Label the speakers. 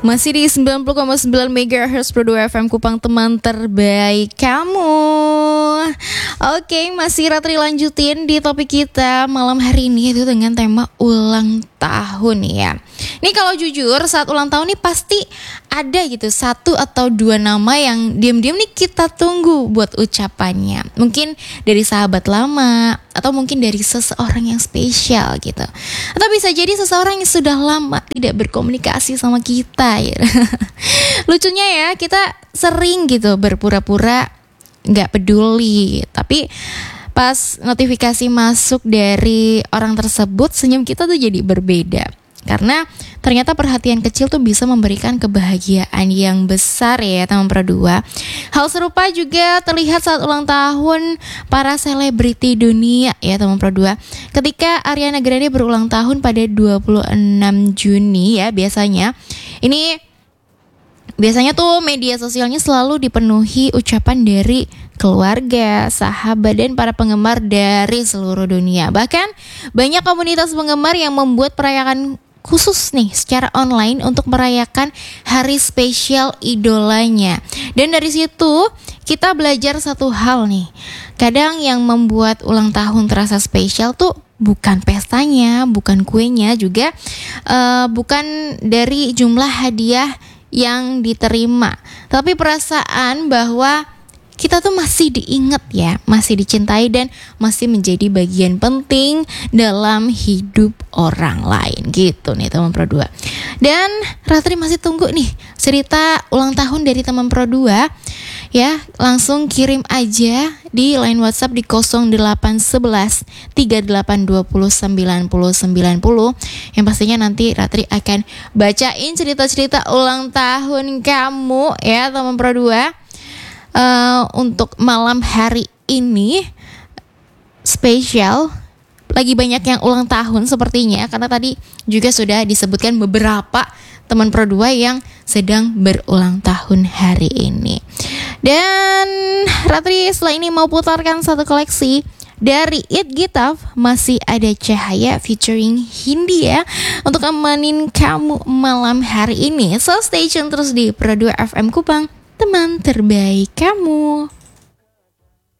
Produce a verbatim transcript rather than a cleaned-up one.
Speaker 1: Masih di sembilan puluh koma sembilan megahertz Pro dua F M Kupang, teman terbaik kamu. Oke, masih Ratri lanjutin di topik kita malam hari ini, itu dengan tema ulang tahun ya. Nih kalau jujur saat ulang tahun nih pasti ada gitu satu atau dua nama yang diam-diam nih kita tunggu buat ucapannya. Mungkin dari sahabat lama atau mungkin dari seseorang yang spesial gitu. Atau bisa jadi seseorang yang sudah lama tidak berkomunikasi sama kita ya. Lucunya ya, kita sering gitu berpura-pura gak peduli, tapi pas notifikasi masuk dari orang tersebut, senyum kita tuh jadi berbeda. Karena ternyata perhatian kecil tuh bisa memberikan kebahagiaan yang besar ya teman Pro dua. Hal serupa juga terlihat saat ulang tahun para selebriti dunia ya teman Pro dua. Ketika Ariana Grande berulang tahun pada dua puluh enam Juni ya, biasanya ini Biasanya tuh media sosialnya selalu dipenuhi ucapan dari keluarga, sahabat, dan para penggemar dari seluruh dunia. Bahkan banyak komunitas penggemar yang membuat perayaan khusus nih secara online untuk merayakan hari spesial idolanya. Dan dari situ kita belajar satu hal nih. Kadang yang membuat ulang tahun terasa spesial tuh bukan pestanya, bukan kuenya, juga uh, bukan dari jumlah hadiah yang diterima, tapi perasaan bahwa kita tuh masih diingat ya, masih dicintai dan masih menjadi bagian penting dalam hidup orang lain gitu nih teman Pro dua. Dan Ratri masih tunggu nih cerita ulang tahun dari teman Pro dua ya, langsung kirim aja di line WhatsApp di nol delapan satu satu tiga delapan dua nol sembilan nol sembilan nol. Yang pastinya nanti Ratri akan bacain cerita-cerita ulang tahun kamu ya teman Pro dua. Uh, untuk malam hari ini spesial, lagi banyak yang ulang tahun sepertinya, karena tadi juga sudah disebutkan beberapa teman Pro dua yang sedang berulang tahun hari ini. Dan Ratri setelah ini mau putarkan satu koleksi dari It Gitaf, Masih Ada Cahaya featuring Hindia untuk nemenin kamu malam hari ini. So stay tune terus di Pro dua F M Kupang, teman terbaik kamu.